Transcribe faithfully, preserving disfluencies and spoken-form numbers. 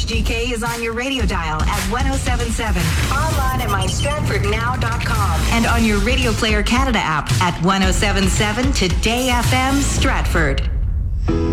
H G K is on your radio dial at one oh seven point seven, online at my stratford now dot com, and on your Radio Player Canada app at one oh seven point seven Today F M Stratford.